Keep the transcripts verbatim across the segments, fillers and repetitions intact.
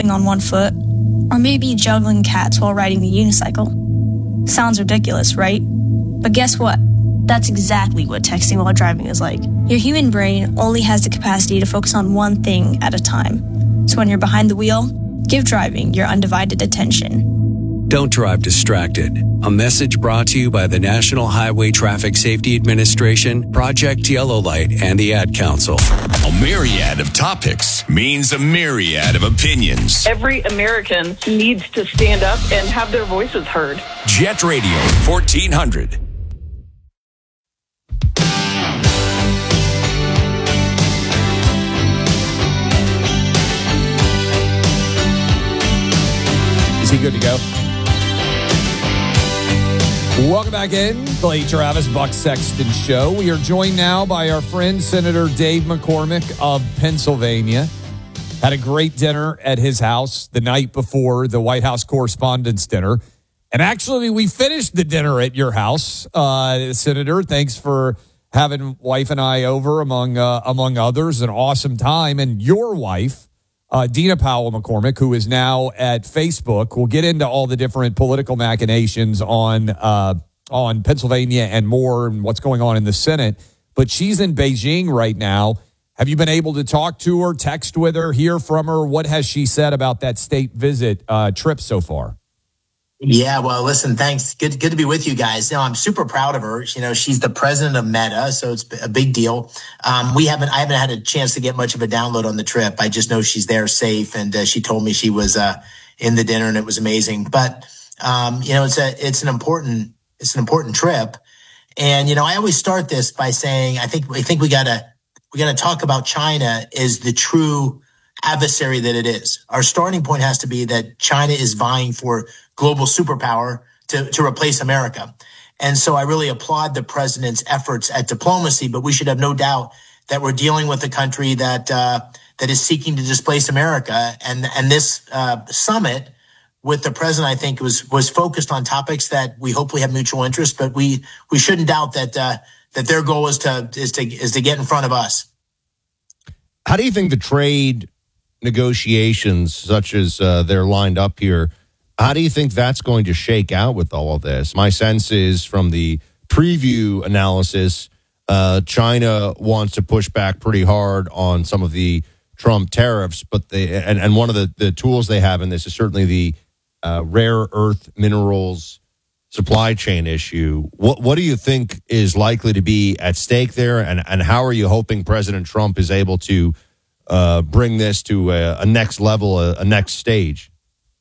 walking on one foot, or maybe juggling cats while riding the unicycle. Sounds ridiculous, right? But guess what? That's exactly what texting while driving is like. Your human brain only has the capacity to focus on one thing at a time. So when you're behind the wheel, give driving your undivided attention. Don't drive distracted. A message brought to you by the National Highway Traffic Safety Administration, Project Yellow Light, and the Ad Council. A myriad of topics means a myriad of opinions. Every American needs to stand up and have their voices heard. Jet Radio fourteen hundred. Is he good to go? Welcome back in, the late Travis Buck Sexton Show. We are joined now by our friend, Senator Dave McCormick of Pennsylvania. Had a great dinner at his house the night before the White House Correspondents' Dinner. And actually, we finished the dinner at your house, uh, Senator. Thanks for having wife and I over, among uh, among others. An awesome time. And your wife, uh, Dina Powell McCormick, who is now at Facebook. We'll get into all the different political machinations on uh, on Pennsylvania and more, and what's going on in the Senate. But she's in Beijing right now. Have you been able to talk to her, text with her, hear from her? What has she said about that state visit uh, trip so far? Yeah, well, listen, thanks. Good, good to be with you guys. You know, I'm super proud of her. You know, she's the president of Meta, so it's a big deal. Um, we haven't, I haven't had a chance to get much of a download on the trip. I just know she's there safe, and uh, she told me she was uh, in the dinner, and it was amazing. But um, you know, it's a, it's an important, it's an important trip. And you know, I always start this by saying, I think, I think we gotta, we gotta talk about China as the true adversary that it is. Our starting point has to be that China is vying for global superpower to, to replace America. And so I really applaud the president's efforts at diplomacy, but we should have no doubt that we're dealing with a country that uh, that is seeking to displace America. And and this uh, summit with the president, I think, was was focused on topics that we hopefully have mutual interest, but we we shouldn't doubt that uh, that their goal is to is to is to get in front of us. How do you think the trade negotiations, such as uh, they're lined up here, how do you think that's going to shake out with all of this? My sense is from the preview analysis, uh, China wants to push back pretty hard on some of the Trump tariffs, but they and, and one of the, the tools they have in this is certainly the uh, rare earth minerals supply chain issue. What what do you think is likely to be at stake there, and, and how are you hoping President Trump is able to uh, bring this to a, a next level, a, a next stage?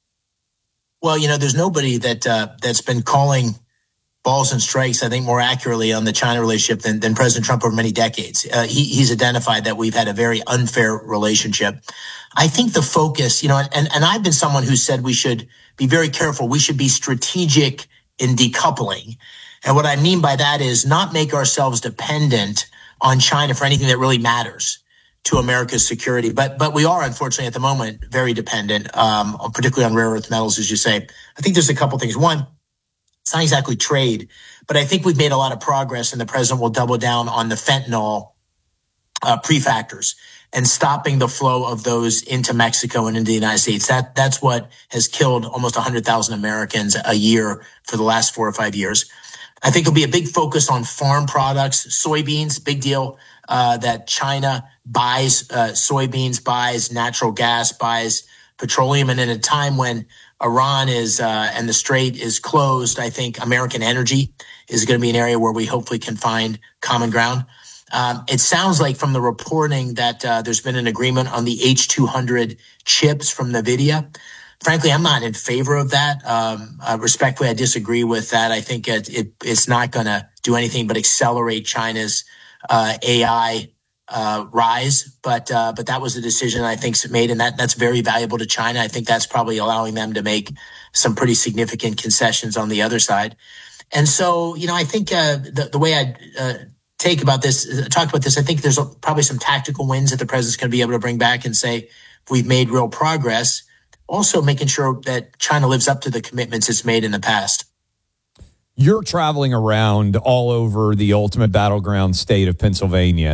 Well, you know, there's nobody that uh, that's been calling balls and strikes, I think, more accurately on the China relationship than, than President Trump over many decades. Uh, he, he's identified that we've had a very unfair relationship. I think the focus, you know, and, and I've been someone who said we should be very careful. We should be strategic in decoupling. And what I mean by that is not make ourselves dependent on China for anything that really matters to America's security. But but we are, unfortunately, at the moment, very dependent, um, particularly on rare earth metals, as you say. I think there's a couple things. One, it's not exactly trade, but I think we've made a lot of progress, and the president will double down on the fentanyl uh, prefactors and stopping the flow of those into Mexico and into the United States. That That's what has killed almost one hundred thousand Americans a year for the last four or five years. I think there'll be a big focus on farm products, soybeans, big deal. Uh, that China buys uh, soybeans, buys natural gas, buys petroleum. And in a time when Iran is uh, and the Strait is closed, I think American energy is going to be an area where we hopefully can find common ground. Um, it sounds like from the reporting that uh, there's been an agreement on the H two hundred chips from NVIDIA. Frankly, I'm not in favor of that. Um, uh, respectfully, I disagree with that. I think it, it, it's not going to do anything but accelerate China's Uh, A I uh, rise, but uh, but that was a decision I think's made, and that that's very valuable to China. I think that's probably allowing them to make some pretty significant concessions on the other side. And so, you know, I think uh, the the way I uh, take about this, uh, talk about this, I think there's a, probably some tactical wins that the president's going to be able to bring back and say we've made real progress. Also, making sure that China lives up to the commitments it's made in the past. You're traveling around all over the ultimate battleground state of Pennsylvania.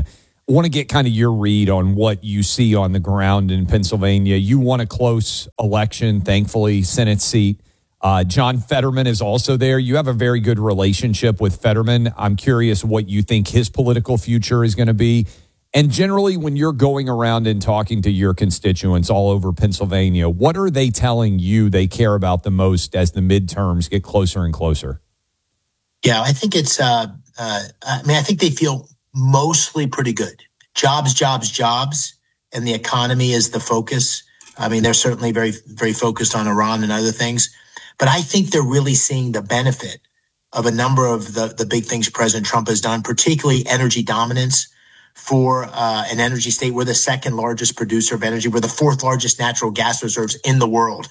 I want to get kind of your read on what you see on the ground in Pennsylvania. You won a close election, thankfully, Senate seat. Uh, John Fetterman is also there. You have a very good relationship with Fetterman. I'm curious what you think his political future is going to be. And generally, when you're going around and talking to your constituents all over Pennsylvania, what are they telling you they care about the most as the midterms get closer and closer? Yeah, I think it's, uh, uh, I mean, I think they feel mostly pretty good. Jobs, jobs, jobs, and the economy is the focus. I mean, they're certainly very, very focused on Iran and other things. But I think they're really seeing the benefit of a number of the, the big things President Trump has done, particularly energy dominance for uh, an energy state. We're the second largest producer of energy. We're the fourth largest natural gas reserves in the world.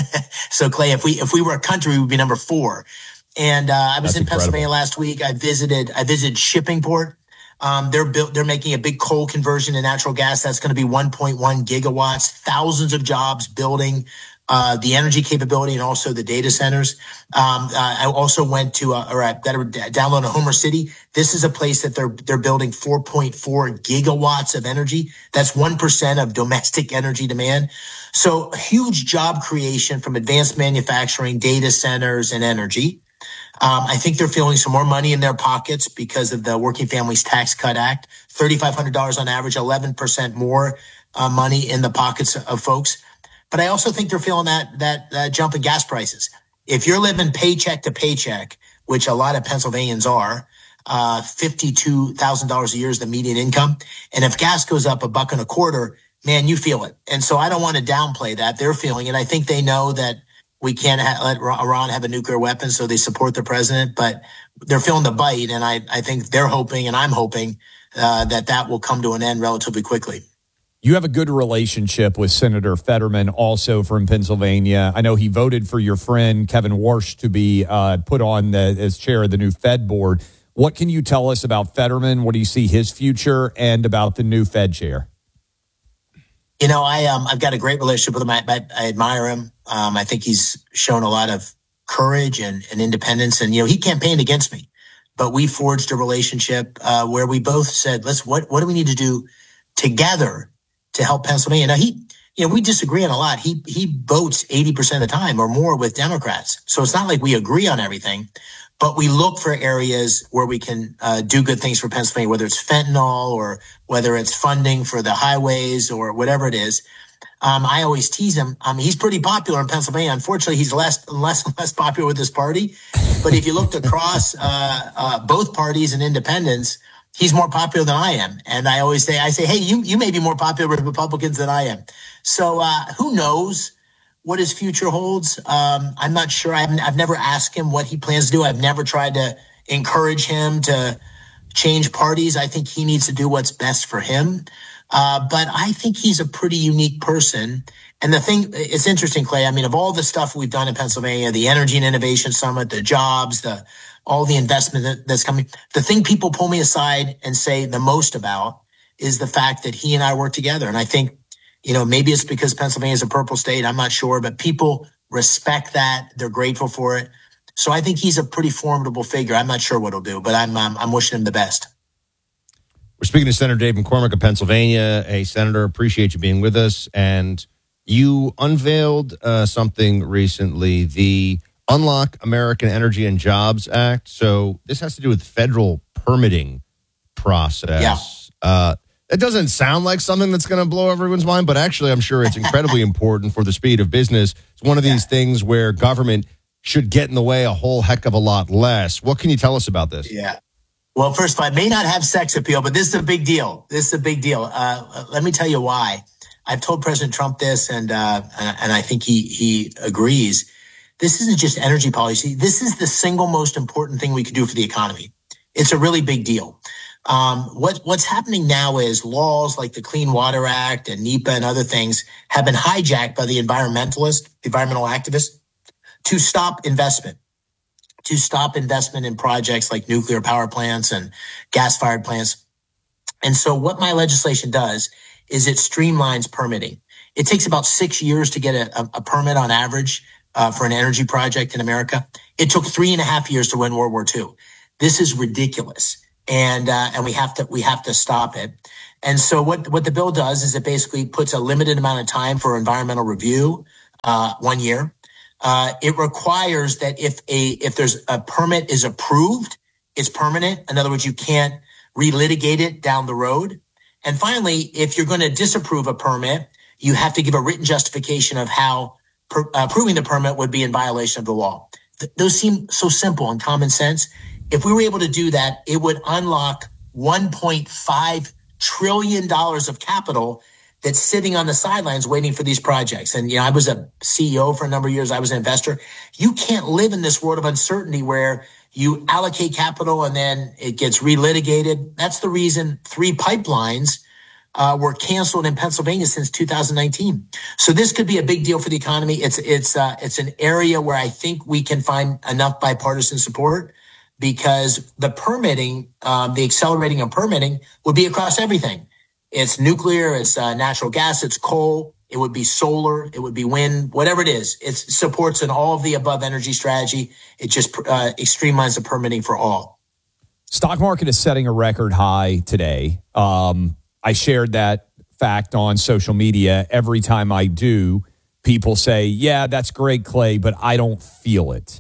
So, Clay, if we if we were a country, we would be number four. And uh, I was That's in incredible. Pennsylvania last week. I visited I visited Shippingport. Um, they're built, they're making a big coal conversion to natural gas. That's going to be one point one gigawatts, thousands of jobs building uh, the energy capability and also the data centers. Um, uh, I also went to, uh, or I better download a Homer City. This is a place that they're, they're building four point four gigawatts of energy. That's one percent of domestic energy demand. So huge job creation from advanced manufacturing, data centers, and energy. Um, I think they're feeling some more money in their pockets because of the Working Families Tax Cut Act, three thousand five hundred dollars on average, eleven percent more uh, money in the pockets of folks. But I also think they're feeling that, that, that jump in gas prices. If you're living paycheck to paycheck, which a lot of Pennsylvanians are, uh, fifty-two thousand dollars a year is the median income. And if gas goes up a buck and a quarter, man, you feel it. And so I don't want to downplay that. They're feeling it. I think they know that we can't ha- let Iran have a nuclear weapon, so they support the president, but they're feeling the bite. And I, I think they're hoping, and I'm hoping, uh, that that will come to an end relatively quickly. You have a good relationship with Senator Fetterman, also from Pennsylvania. I know he voted for your friend Kevin Warsh to be uh, put on the, as chair of the new Fed board. What can you tell us about Fetterman? What do you see his future, and about the new Fed chair? You know, I, um, I've got a great relationship with him. I, I, I admire him. Um, I think he's shown a lot of courage and, and independence. And, you know, he campaigned against me, but we forged a relationship, uh, where we both said, let's, what, what do we need to do together to help Pennsylvania? Now, he, you know, we disagree on a lot. He, he votes eighty percent of the time or more with Democrats. So it's not like we agree on everything, but we look for areas where we can uh, do good things for Pennsylvania, whether it's fentanyl or whether it's funding for the highways or whatever it is. Um, I always tease him. Um, he's pretty popular in Pennsylvania. Unfortunately, he's less, less, and less popular with his party. But if you looked across uh, uh, both parties and independents, he's more popular than I am. And I always say, I say, hey, you, you may be more popular with Republicans than I am. So uh, who knows what his future holds? Um, I'm not sure. I've, I've never asked him what he plans to do. I've never tried to encourage him to change parties. I think he needs to do what's best for him. Uh, but I think he's a pretty unique person. And the thing, it's interesting, Clay. I mean, of all the stuff we've done in Pennsylvania, the Energy and Innovation Summit, the jobs, the all the investment that, that's coming, the thing people pull me aside and say the most about is the fact that he and I work together. And I think, you know, maybe it's because Pennsylvania is a purple state. I'm not sure, but people respect that. They're grateful for it. So I think he's a pretty formidable figure. I'm not sure what he'll do, but I'm um, I'm wishing him the best. We're speaking to Senator Dave McCormick of Pennsylvania. Hey, Senator, appreciate you being with us. And you unveiled uh, something recently, the Unlock American Energy and Jobs Act. So this has to do with federal permitting process. Yeah. Uh, it doesn't sound like something that's going to blow everyone's mind, but actually I'm sure it's incredibly important for the speed of business. It's one of these yeah. things where government should get in the way a whole heck of a lot less. What can you tell us about this? Yeah. Well, first of all, it may not have sex appeal, but this is a big deal. This is a big deal. Uh, let me tell you why. I've told President Trump this, and uh, and I think he he agrees. This isn't just energy policy. This is the single most important thing we could do for the economy. It's a really big deal. Um, what what's happening now is laws like the Clean Water Act and NEPA and other things have been hijacked by the environmentalists, environmental activists, to stop investment. to stop investment in projects like nuclear power plants and gas-fired plants. And so what my legislation does is it streamlines permitting. It takes about six years to get a, a permit on average uh, for an energy project in America. It took three and a half years to win World War Two. This is ridiculous. and uh, and we have to we have to stop it. And so what what the bill does is it basically puts a limited amount of time for environmental review, uh, one year. Uh, it requires that if a if there's a permit is approved, it's permanent. In other words, you can't relitigate it down the road. And finally, if you're going to disapprove a permit, you have to give a written justification of how per, uh, approving the permit would be in violation of the law. Th- those seem so simple and common sense. If we were able to do that, it would unlock one point five trillion dollars of capital that's sitting on the sidelines waiting for these projects. And, you know, I was a C E O for a number of years. I was an investor. You can't live in this world of uncertainty where you allocate capital and then it gets relitigated. That's the reason three pipelines uh, were canceled in Pennsylvania since two thousand nineteen. So this could be a big deal for the economy. It's, it's, uh, it's an area where I think we can find enough bipartisan support because the permitting, um, the accelerating of permitting would be across everything. It's nuclear, it's uh, natural gas, it's coal, it would be solar, it would be wind, whatever it is. It supports an all of the above energy strategy. It just uh, streamlines the permitting for all. Stock market is setting a record high today. Um, I shared that fact on social media. Every time I do, people say, yeah, that's great, Clay, but I don't feel it.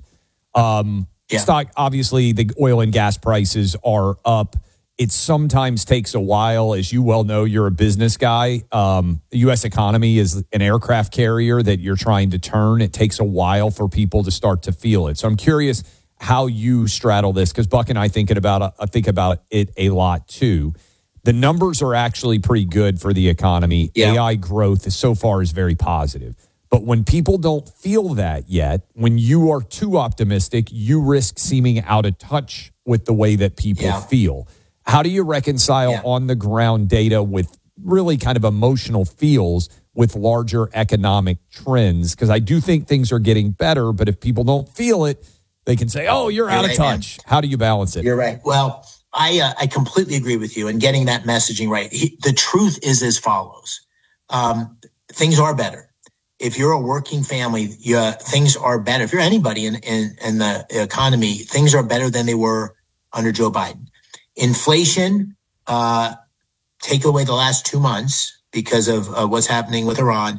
Um, yeah. Stock, obviously, the oil and gas prices are up. It sometimes takes a while. As you well know, you're a business guy. Um, the U S economy is an aircraft carrier that you're trying to turn. It takes a while for people to start to feel it. So I'm curious how you straddle this, because Buck and I thinking about I think about it a lot too. The numbers are actually pretty good for the economy. Yeah. A I growth so far is very positive. But when people don't feel that yet, when you are too optimistic, you risk seeming out of touch with the way that people yeah. feel. How do you reconcile yeah. on-the-ground data with really kind of emotional feels with larger economic trends? Because I do think things are getting better, but if people don't feel it, they can say, oh, you're, you're out right, of touch. Man. How do you balance it? You're right. Well, I uh, I completely agree with you in getting that messaging right. He, the truth is as follows. Um, things are better. If you're a working family, you, uh, things are better. If you're anybody in, in, in the economy, things are better than they were under Joe Biden. Inflation, uh, take away the last two months because of uh, what's happening with Iran,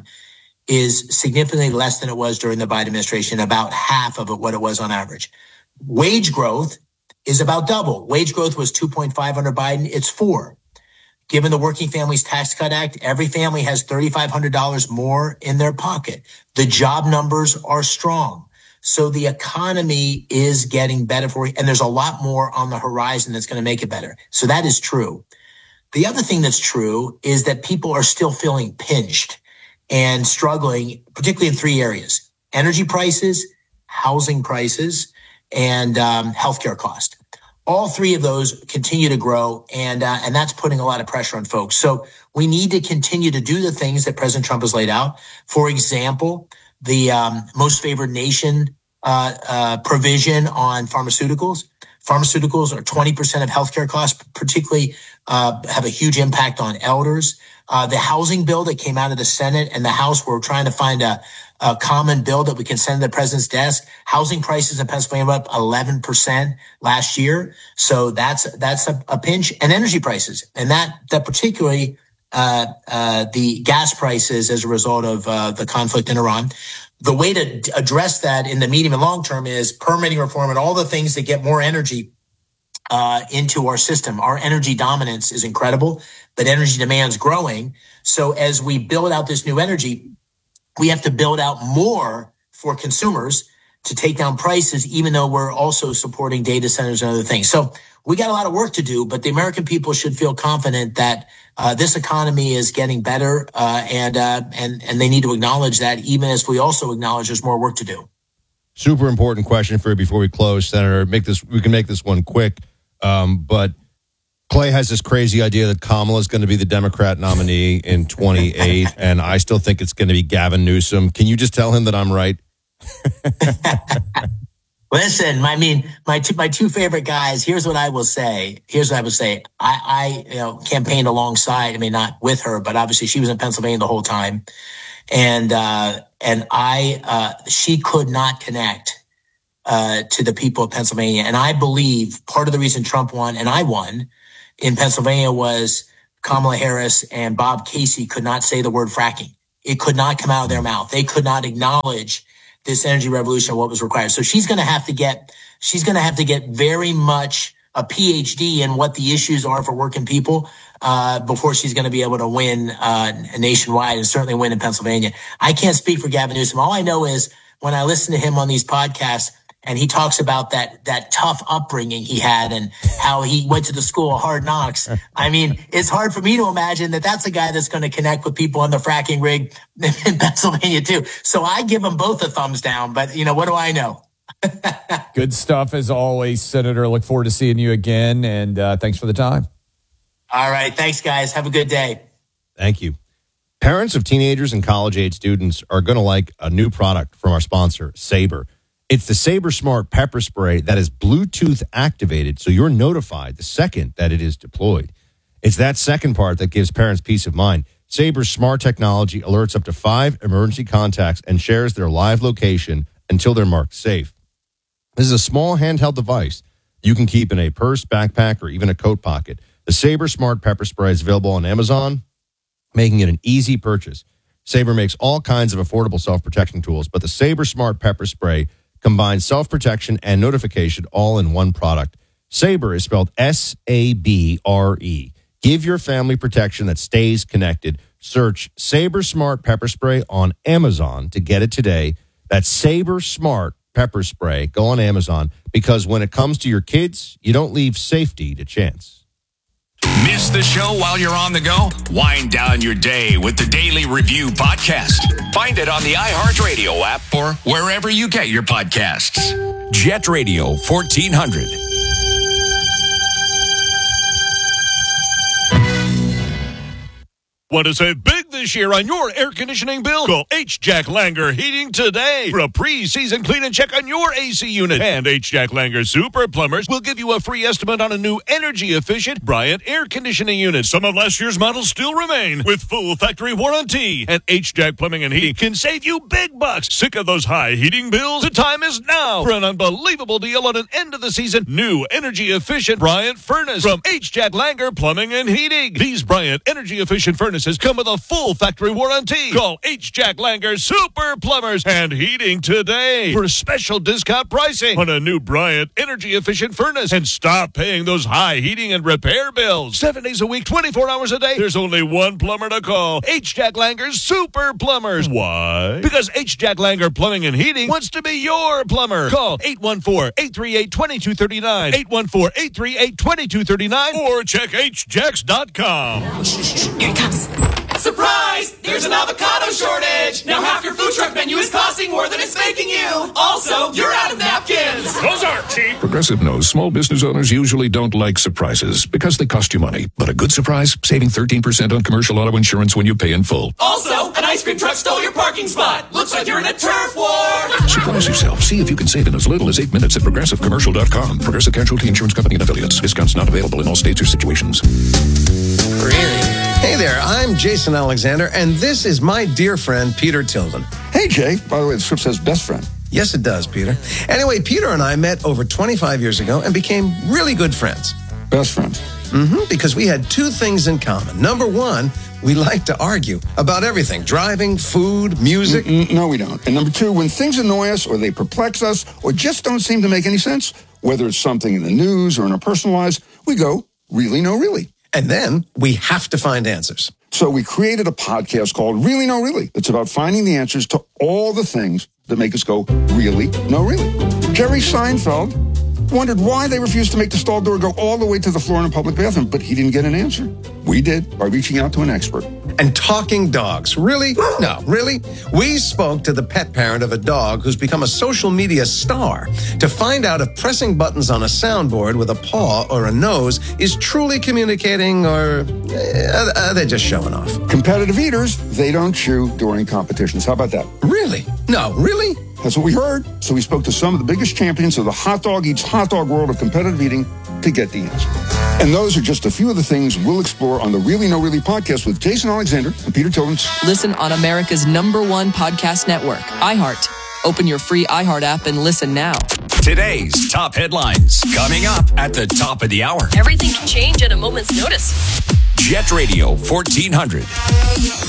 is significantly less than it was during the Biden administration, about half of it, what it was on average. Wage growth is about double. Wage growth was two point five under Biden. It's four. Given the Working Families Tax Cut Act, every family has three thousand five hundred dollars more in their pocket. The job numbers are strong. So the economy is getting better for you, and there's a lot more on the horizon that's going to make it better. So that is true. The other thing that's true is that people are still feeling pinched and struggling, particularly in three areas: energy prices, housing prices, and um, healthcare cost. All three of those continue to grow, and uh, and that's putting a lot of pressure on folks. So we need to continue to do the things that President Trump has laid out. For example, the um, most favored nation uh, uh, provision on pharmaceuticals. Pharmaceuticals are twenty percent of healthcare costs, particularly uh, have a huge impact on elders. Uh, the housing bill that came out of the Senate and the House, we're trying to find a, a common bill that we can send to the president's desk. Housing prices in Pennsylvania were up eleven percent last year. So that's, that's a, a pinch. And energy prices. And that, that particularly, uh, uh, the gas prices as a result of, uh, the conflict in Iran. The way to address that in the medium and long term is permitting reform and all the things that get more energy uh, into our system. Our energy dominance is incredible, but energy demand is growing. So as we build out this new energy, we have to build out more for consumers to take down prices, even though we're also supporting data centers and other things. So we got a lot of work to do, but the American people should feel confident that uh, this economy is getting better, uh, and uh, and and they need to acknowledge that, even as we also acknowledge there's more work to do. Super important question for you before we close, Senator. Make this we can make this one quick, um, but Clay has this crazy idea that Kamala is going to be the Democrat nominee in twenty-eight, and I still think it's going to be Gavin Newsom. Can you just tell him that I'm right? Listen, I mean, my two, my two favorite guys, here's what I will say. Here's what I will say. I, I, you know, campaigned alongside, I mean, not with her, but obviously she was in Pennsylvania the whole time. And, uh, and I, uh, she could not connect, uh, to the people of Pennsylvania. And I believe part of the reason Trump won and I won in Pennsylvania was Kamala Harris and Bob Casey could not say the word fracking. It could not come out of their mouth. They could not acknowledge this energy revolution and what was required. So she's going to have to get, she's going to have to get very much a P H D in what the issues are for working people, uh, before she's going to be able to win, uh, nationwide and certainly win in Pennsylvania. I can't speak for Gavin Newsom. All I know is when I listen to him on these podcasts and he talks about that, that tough upbringing he had and how he went to the school of hard knocks. I mean, it's hard for me to imagine that that's a guy that's going to connect with people on the fracking rig in Pennsylvania too. So I give them both a thumbs down, but you know, what do I know? Good stuff as always, Senator. Look forward to seeing you again, and uh, thanks for the time. All right. Thanks, guys. Have a good day. Thank you. Parents of teenagers and college-age students are going to like a new product from our sponsor, Sabre. It's the Sabre Smart Pepper Spray that is Bluetooth activated, so you're notified the second that it is deployed. It's that second part that gives parents peace of mind. Sabre's smart technology alerts up to five emergency contacts and shares their live location until they're marked safe. This is a small handheld device you can keep in a purse, backpack, or even a coat pocket. The Sabre Smart Pepper Spray is available on Amazon, making it an easy purchase. Sabre makes all kinds of affordable self-protection tools, but the Sabre Smart Pepper Spray combines self-protection and notification all in one product. Sabre is spelled S A B R E. Give your family protection that stays connected. Search Sabre Smart Pepper Spray on Amazon to get it today. That's Sabre Smart Pepper Spray. Go on Amazon, because when it comes to your kids, you don't leave safety to chance. Miss the show while you're on the go? Wind down your day with the Daily Review Podcast. Find it on the iHeartRadio app or wherever you get your podcasts. Jet Radio fourteen hundred. Want to save big this year on your air conditioning bill? Call H. Jack Langer Heating today for a pre-season clean and check on your A C unit. And H. Jack Langer Super Plumbers will give you a free estimate on a new energy-efficient Bryant air conditioning unit. Some of last year's models still remain with full factory warranty. And H. Jack Plumbing and Heating can save you big bucks. Sick of those high heating bills? The time is now for an unbelievable deal on an end-of-the-season new energy-efficient Bryant furnace from H. Jack Langer Plumbing and Heating. These Bryant energy-efficient furnaces come with a full factory warranty. Call H. Jack Langer Super Plumbers and Heating today for special discount pricing on a new Bryant energy-efficient furnace, and stop paying those high heating and repair bills. Seven days a week, twenty-four hours a day. There's only one plumber to call. H. Jack Langer Super Plumbers. Why? Because H. Jack Langer Plumbing and Heating wants to be your plumber. Call eight one four, eight three eight, two two three nine, eight one four, eight three eight, two two three nine, or check H jacks dot com. Here it comes. Surprise! There's an avocado shortage! Now half your food truck menu is costing more than it's making you! Also, you're out of napkins! Those aren't cheap! Progressive knows small business owners usually don't like surprises because they cost you money. But a good surprise? Saving thirteen percent on commercial auto insurance when you pay in full. Also, an ice cream truck stole your parking spot! Looks like you're in a turf war! Surprise yourself. See if you can save in as little as eight minutes at progressive commercial dot com. Progressive Casualty Insurance Company and affiliates. Discounts not available in all states or situations. Really? Hey there, I'm Jason Alexander, and this is my dear friend, Peter Tilden. Hey, Jay. By the way, the script says best friend. Yes, it does, Peter. Anyway, Peter and I met over twenty-five years ago and became really good friends. Best friends? Mm-hmm, because we had two things in common. Number one, we like to argue about everything. Driving, food, music. Mm-mm, no, we don't. And number two, when things annoy us or they perplex us or just don't seem to make any sense, whether it's something in the news or in our personal lives, we go, really, no, really. And then we have to find answers. So we created a podcast called Really No Really. It's about finding the answers to all the things that make us go, really, no, really. Jerry Seinfeld wondered why they refused to make the stall door go all the way to the floor in a public bathroom, but he didn't get an answer. We did by reaching out to an expert. And talking dogs. Really? No, really? We spoke to the pet parent of a dog who's become a social media star to find out if pressing buttons on a soundboard with a paw or a nose is truly communicating, or uh, are they just showing off? Competitive eaters, they don't chew during competitions. How about that? Really? No, really? That's what we heard. So we spoke to some of the biggest champions of the hot dog eats hot dog world of competitive eating to get the answer. And those are just a few of the things we'll explore on the Really No Really podcast with Jason Alexander and Peter Tilden. Listen on America's number one podcast network, iHeart. Open your free iHeart app and listen now. Today's top headlines coming up at the top of the hour. Everything can change at a moment's notice. Jet Radio fourteen hundred.